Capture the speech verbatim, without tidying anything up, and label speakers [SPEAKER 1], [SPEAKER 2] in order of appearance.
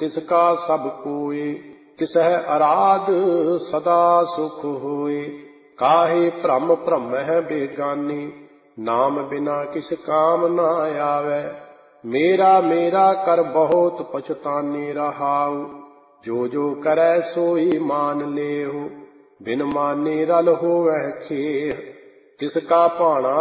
[SPEAKER 1] तिसका सब कोय। तिसह अराध सदा सुख होय। काहे भ्रम भ्रमह बेगानी, नाम बिना किस काम न आवे। मेरा मेरा कर बहुत पछताने रहाउ, जो जो करे सोई मान लेहु। बिन माने रल होवै खेह, तिसका भाना